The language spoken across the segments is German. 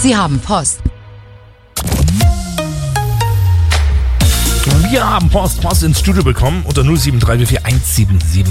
Sie haben Post. Wir haben Post ins Studio bekommen unter 0734417788801.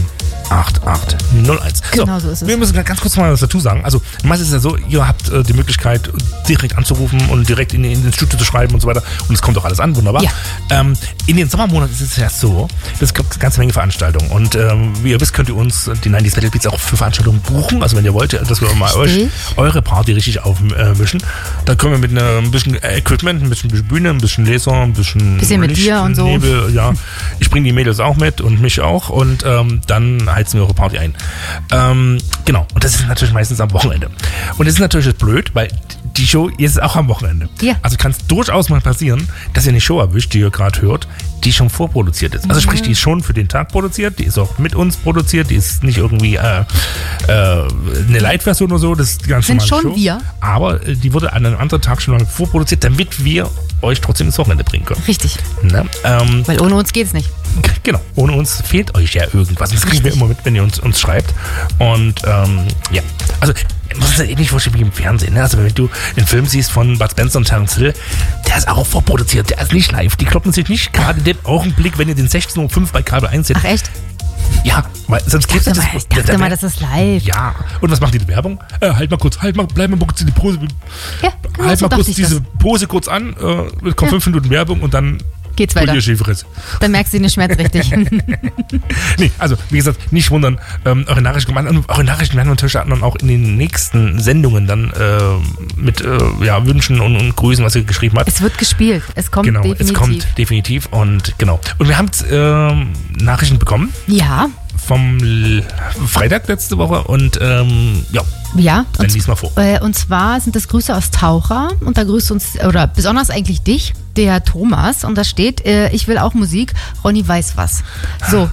Genau so ist es. Wir müssen ganz kurz mal was dazu sagen. Also meistens ist es ja so, ihr habt die Möglichkeit, direkt anzurufen und direkt in den Studio zu schreiben und so weiter. Und es kommt auch alles an, wunderbar. Ja. In den Sommermonaten ist es ja so, es gibt eine ganze Menge Veranstaltungen. Und wie ihr wisst, könnt ihr uns, die 90s Battle Beats, auch für Veranstaltungen buchen. Also wenn ihr wollt, dass wir mal eure Party richtig aufmischen. Dann können wir mit ein bisschen Equipment, ein bisschen Bühne, ein bisschen Laser, ein bisschen mit Licht, dir und so. Nebel, ja. Ich bringe die Mädels auch mit und mich auch. Und dann heizen wir eure Party ein. Genau. Und das ist natürlich meistens am Wochenende. Und das ist natürlich blöd, weil die Show ist auch am Wochenende. Ja. Also kann es durchaus mal passieren, dass ihr eine Show erwischt, die ihr gerade hört, die schon vorproduziert ist. Also sprich, die ist schon für den Tag produziert, die ist auch mit uns produziert, die ist nicht irgendwie eine Light-Version oder so, das ist die ganz normale Show. Schon wir. Aber die wurde an einem anderen Tag schon mal vorproduziert, damit wir euch trotzdem ins Wochenende bringen können. Richtig. Ne? Weil ohne uns geht's nicht. Genau, ohne uns fehlt euch ja irgendwas. Das kriegen wir immer mit, wenn ihr uns schreibt. Und ja, also das ist ja ähnlich wie im Fernsehen. Ne? Also wenn du einen Film siehst von Bud Spencer und Terence Hill, der ist auch vorproduziert, der ist nicht live. Die kloppen sich nicht gerade in dem Augenblick, wenn ihr den 16.05 Uhr bei Kabel 1 seht. Ach echt? Ja, weil sonst kriegst du das. Ich dachte mal, das ist live. Ja, und was macht die Werbung? Bleib mal kurz die Pose. Ja, genau, halt so mal kurz dachte ich diese Pose kurz an, kommt 5 Minuten Werbung und dann geht's weiter. Dann merkst du den Schmerz richtig. Nee, also wie gesagt, nicht wundern, eure Nachrichten werden wir natürlich dann auch in den nächsten Sendungen dann mit Wünschen und Grüßen, was ihr geschrieben habt. Es wird gespielt, es kommt definitiv. Es kommt definitiv und genau. Und wir haben Nachrichten bekommen. Ja. Vom Freitag letzte Woche und ja, dann lies mal vor. Und zwar sind das Grüße aus Taucher und da grüßt uns, oder besonders eigentlich dich, der Thomas, und da steht, ich will auch Musik, Ronny weiß was. So,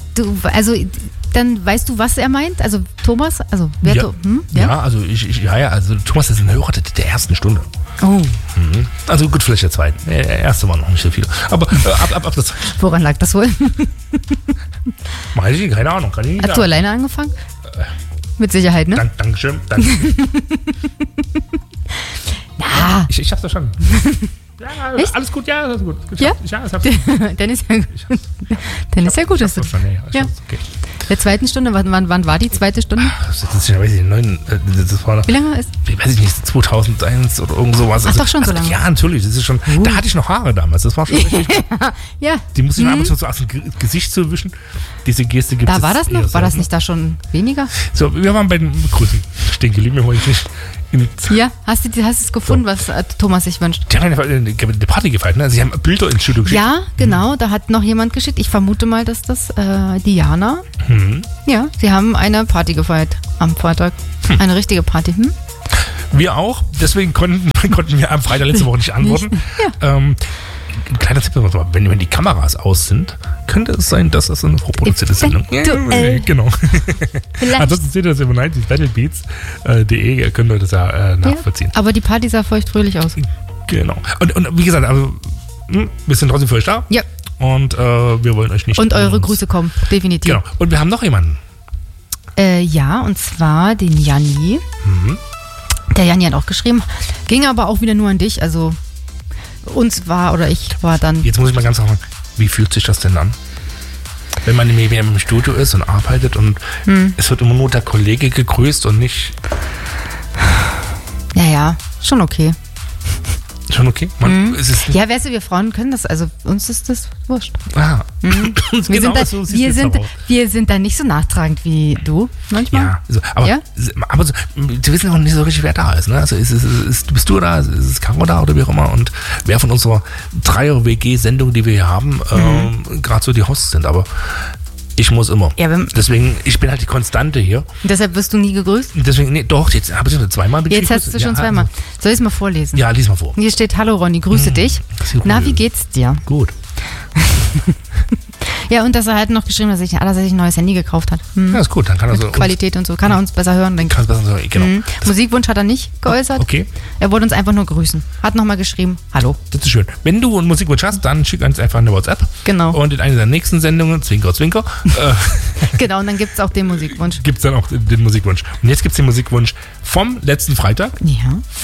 dann weißt du, was er meint? Also Thomas, also wer ja. Also also Thomas ist ein Hörer der ersten Stunde. Oh. Also gut, vielleicht der zweiten. Der erste war noch nicht so viel. Aber ab das. Woran lag das wohl? Weiß ich nicht, keine Ahnung. Kann ich nicht Hast du alleine angefangen? Mit Sicherheit, ne? Dankeschön. Danke. Na. Ich hab's verstanden. Ja, echt? Alles gut, ja, alles gut. Ja? Ja, das hab's Dann ist ja gut. Dann ist ja gut, dass du. Ja. Okay. Der zweiten Stunde, wann war die zweite Stunde? Das ist ja, weiß ich nicht, das war, wie lange ist? Weiß ich nicht, 2001 oder irgend sowas. Ach, doch schon so lange. Ja, natürlich, das ist schon, da hatte ich noch Haare damals, das war schon richtig. Ja. Die musste ich mir einfach so aus dem Gesicht zu wischen. Diese Geste gibt es. Da war das noch? War das nicht da schon weniger? So, wir waren bei den Begrüßen. Stehen geblieben, wir wollen nicht. Ja, hast du es gefunden, was Thomas sich wünscht? Die haben eine Party gefeiert, ne? Sie haben Bilder ins Studio geschickt. Ja, genau, da hat noch jemand geschickt. Ich vermute mal, dass das Diana. Ja, sie haben eine Party gefeiert am Freitag. Eine richtige Party. Wir auch, deswegen konnten wir am Freitag letzte Woche nicht antworten. Ja. Ein kleiner Tipp, wenn die Kameras aus sind, könnte es sein, dass das eine vorproduzierte Sendung ist. Genau. Ansonsten seht ihr das über 90sbattlebeats.de, könnt ihr das ja nachvollziehen. Ja, aber die Party sah feuchtfröhlich aus. Genau. Und wie gesagt, also, wir sind trotzdem für euch da. Ja. Und wir wollen euch nicht... Und eure Grüße kommen, definitiv. Genau. Und wir haben noch jemanden. Ja, und zwar den Janni. Der Janni hat auch geschrieben. Ging aber auch wieder nur an dich, also... ich war dann... Jetzt muss ich mal ganz fragen, wie fühlt sich das denn an? Wenn man im Studio ist und arbeitet und es wird immer nur der Kollege gegrüßt und nicht... Ja, schon okay. Schon okay? Ja, weißt du, wir Frauen können das, also uns ist das wurscht. Ah. Wir sind da nicht so nachtragend wie du manchmal. Ja, aber wir wissen auch nicht so richtig, wer da ist. Ne? Also bist du da, ist es Caro da oder wie auch immer, und wer von unserer 3er-WG-Sendung, die wir hier haben, gerade so die Hosts sind, aber ich muss immer. Ja, deswegen, ich bin halt die Konstante hier. Und deshalb wirst du nie gegrüßt? Deswegen, jetzt habe ich schon zweimal begrüßt. Jetzt hast du schon zweimal. Soll ich es mal vorlesen? Ja, lies mal vor. Hier steht: Hallo Ronny, grüße dich. Na, wie geht's dir? Gut. Ja, und dass er halt noch geschrieben hat, dass er sich ein neues Handy gekauft hat. Ja, ist gut. Dann kann er so Qualität und so. Kann er uns besser hören, denke ich. Genau. Musikwunsch hat er nicht geäußert. Okay. Er wollte uns einfach nur grüßen. Hat nochmal geschrieben: Hallo. Das ist schön. Wenn du einen Musikwunsch hast, dann schick uns einfach eine WhatsApp. Genau. Und in einer der nächsten Sendungen, Zwinker, Zwinker. Genau, und dann gibt es auch den Musikwunsch. Und jetzt gibt es den Musikwunsch vom letzten Freitag. Ja. Vom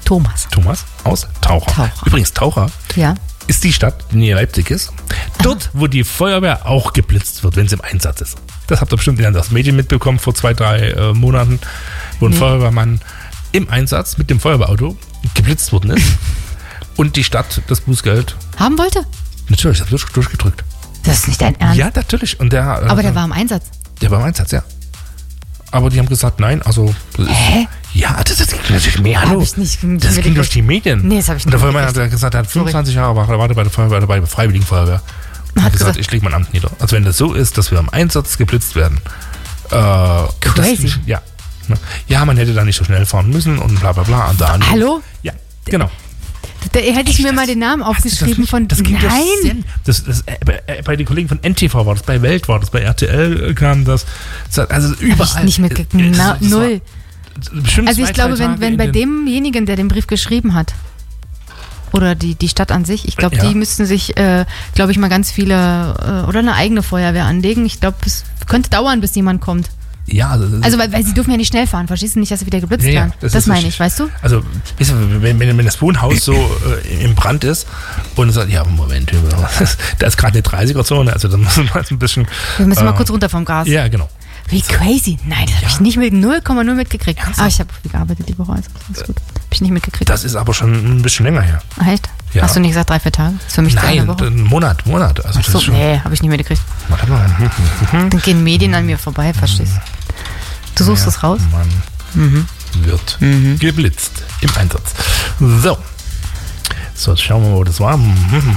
Thomas. Thomas aus Taucher. Übrigens, Taucher ist die Stadt, die näher Leipzig ist. Dort, wo die Feuerwehr auch geblitzt wird, wenn sie im Einsatz ist. Das habt ihr bestimmt in das Medien mitbekommen vor 2-3 Monaten, wo ein Feuerwehrmann im Einsatz mit dem Feuerwehrauto geblitzt worden ist und die Stadt das Bußgeld haben wollte? Natürlich, das wird durchgedrückt. Das ist nicht dein Ernst? Ja, natürlich. Und aber der war im Einsatz? Der war im Einsatz, ja. Aber die haben gesagt, nein, also... Hä? Ja, das ging natürlich mehr. Hallo. Das ging durch die Medien. Nee, das habe ich nicht. Und der Feuerwehrmann hat gesagt, er hat 25 Jahre gewartet bei der Feuerwehr, bei der Freiwilligen Feuerwehr. Und hat gesagt, ich lege mein Amt nieder. Also wenn das so ist, dass wir im Einsatz geblitzt werden. Crazy. Ja, man hätte da nicht so schnell fahren müssen und bla bla bla. Und da hallo? Ja, genau. Da hätte ich mir mal den Namen aufgeschrieben von... Nein! Bei den Kollegen von NTV war das, bei Welt war das, bei RTL kam das. Also überall. Hab ich nicht mitgekriegt. Null. Also ich glaube, wenn bei demjenigen, der den Brief geschrieben hat, oder die Stadt an sich, ich glaube, die müssten sich, glaube ich, mal ganz viele, oder eine eigene Feuerwehr anlegen. Ich glaube, es könnte dauern, bis jemand kommt. Ja, also weil sie dürfen ja nicht schnell fahren, verstehst du nicht, dass sie wieder geblitzt werden? Das meine ich, weißt du? Also, wenn das Wohnhaus so im Brand ist und sagt, ja, Moment, da ist gerade eine 30er-Zone, also da müssen wir ein bisschen... Wir müssen mal kurz runter vom Gas. Ja, genau. Wie crazy. Nein, das habe ich nicht mit 0,0 mitgekriegt. Aber ich habe viel gearbeitet die Woche, also das ist gut. Habe ich nicht mitgekriegt. Das ist aber schon ein bisschen länger her. Echt? Ja. Hast du nicht gesagt 3-4 Tage? Das ist für mich eine Woche. Ein Monat. Also ach so, nee, habe ich nicht mitgekriegt. Warte mal. Dann gehen Medien an mir vorbei, verstehst du? Du suchst es raus? Man wird geblitzt im Einsatz. So, jetzt schauen wir mal, wo das war.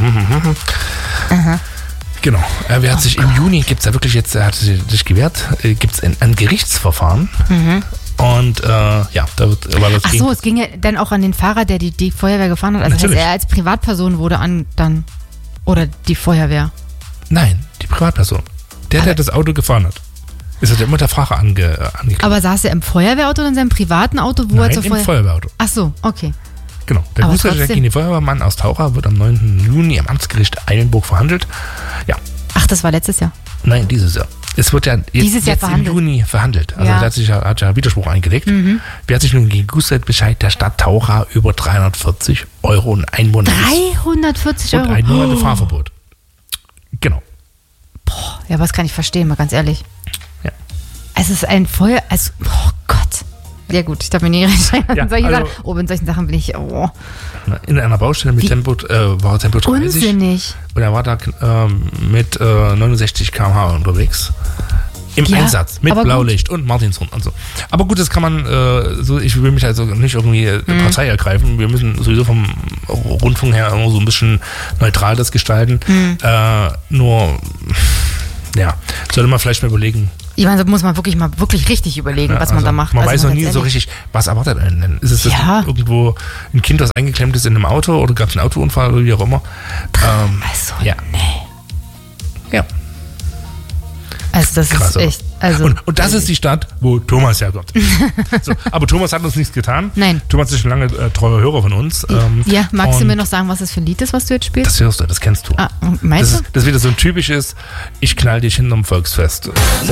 Aha. Genau. Er hat sich im Juni, gibt es ja wirklich jetzt, er hat sich gewehrt, gibt es ein Gerichtsverfahren. Und da war das. Ach so, es ging ja dann auch an den Fahrer, der die Feuerwehr gefahren hat. Also das heißt, er als Privatperson wurde dann. Oder die Feuerwehr? Nein, die Privatperson. Der das Auto gefahren hat. Ist er immer der Fahrer angekündigt. Aber saß er im Feuerwehrauto oder in seinem privaten Auto? Nein, im Feuerwehrauto. Ach so, okay. Genau. Der Bußgeld gegen den Feuerwehrmann aus Taucher wird am 9. Juni am Amtsgericht Eilenburg verhandelt. Ja. Ach, das war letztes Jahr? Nein, dieses Jahr. Es wird ja jetzt im Juni verhandelt. Also hat ja Widerspruch eingelegt. Wer hat sich nun gegen Bußgeldbescheid der Stadt Taucher über 340 Euro und ein Monat 340 Euro? Und ein Monat Fahrverbot. Genau. Boah, ja, was kann ich verstehen, mal ganz ehrlich. Ja. Es ist ein Feuer... oh Gott. Ja gut, ich darf mir nie reinschreiben. In solchen Sachen bin ich... Oh. In einer Baustelle mit war Tempo 30. Unsinnig. Und er war da mit 69 km/h unterwegs. Im Einsatz, mit Blaulicht und Martinshorn und so. Aber gut, das kann man, ich will mich also nicht irgendwie Partei ergreifen. Wir müssen sowieso vom Rundfunk her immer so ein bisschen neutral das gestalten. Nur, sollte man vielleicht mal überlegen. Ich meine, da muss man wirklich richtig überlegen, was man da macht. Man weiß noch nie so richtig, was erwartet einen denn. Ist es irgendwo ein Kind, das eingeklemmt ist in einem Auto oder gab es einen Autounfall oder wie auch immer? Nee. Ja. Also das krass, ist echt... Also und das ist die Stadt, wo Thomas herkommt. Aber Thomas hat uns nichts getan. Nein. Thomas ist schon lange treuer Hörer von uns. Magst du mir noch sagen, was das für ein Lied ist, was du jetzt spielst? Das hörst du, das kennst du. Meinst du? Das ist wieder so ein typisches, ich knall dich hinterm Volksfest.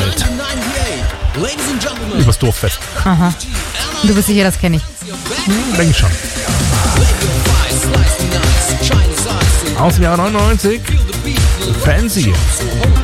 Übers Dorffest. Aha. Du bist sicher, das kenne ich. Denke ich schon. Aus dem Jahr 99. Fancy.